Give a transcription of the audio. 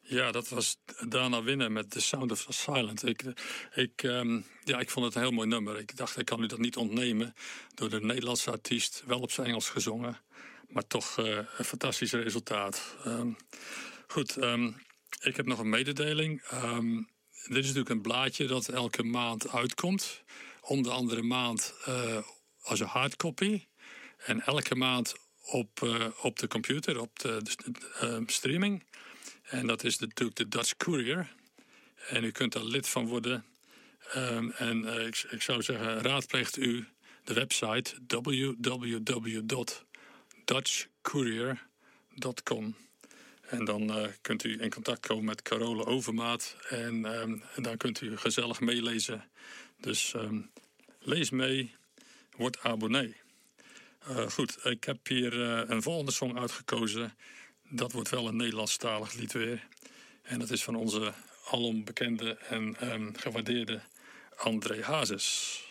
Ja, dat was Dana Winner met The Sound of Silence. Ik vond het een heel mooi nummer. Ik dacht, ik kan u dat niet ontnemen. Door de Nederlandse artiest, wel op zijn Engels gezongen. Maar toch een fantastisch resultaat. Goed, ik heb nog een mededeling. Dit is natuurlijk een blaadje dat elke maand uitkomt. Om de andere maand als een hardcopy. En elke maand op de computer, op de streaming. En dat is natuurlijk de Dutch Courier. En u kunt daar lid van worden. Ik zou zeggen, raadpleegt u de website www.dutchcourier.com. En dan kunt u in contact komen met Carole Overmaat. En dan kunt u gezellig meelezen. Dus lees mee, word abonnee. Goed, ik heb hier een volgende song uitgekozen. Dat wordt wel een Nederlandstalig lied weer. En dat is van onze alom bekende en gewaardeerde André Hazes.